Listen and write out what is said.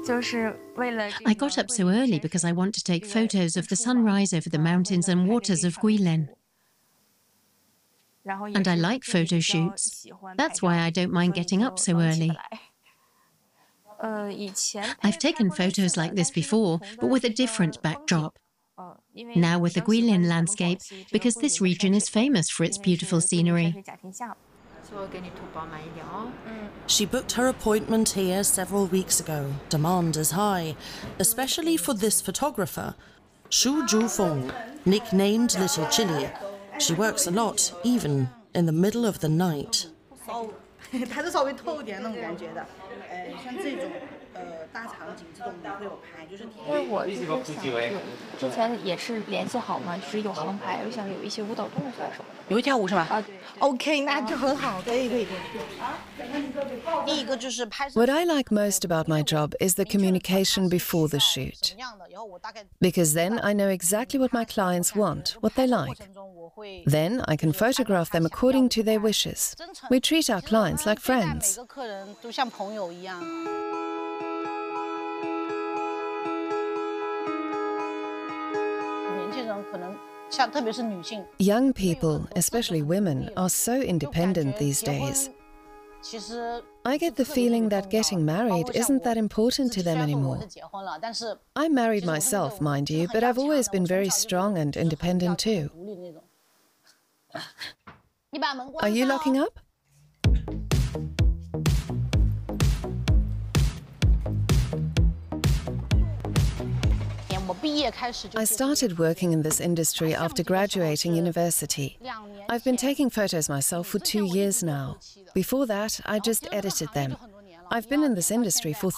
I got up so early because I want to take photos of the sunrise over the mountains and waters of Guilin. And I like photo shoots. That's why I don't mind getting up so early. I've taken photos like this before, but with a different backdrop. Now with the Guilin landscape, because this region is famous for its beautiful scenery. She booked her appointment here several weeks ago. Demand is high, especially for this photographer, Xu Zhufeng, nicknamed Little Chili. She works a lot, even in the middle of the night. 它是稍微透一点那种感觉的，像这种大场景这种你会有拍，就是因为我之前也是联系好嘛，就是有航拍，我想有一些舞蹈动作什么的。 有跳舞是吧？ 啊，对。 OK， 那就很好，可以。第一个就是拍摄。 What I like most about my job is the communication before the shoot. Because then I know exactly what my clients want, what they like. Then I can photograph them according to their wishes. We treat our clients like friends. Young people, especially women, are so independent these days. I get the feeling that getting married isn't that important to them anymore. I'm married myself, mind you, but I've always been very strong and independent too. Are you locking up? I started working in this industry after graduating university. I've been taking photos myself for 2 years now. Before that, I just edited them. I've been in this industry for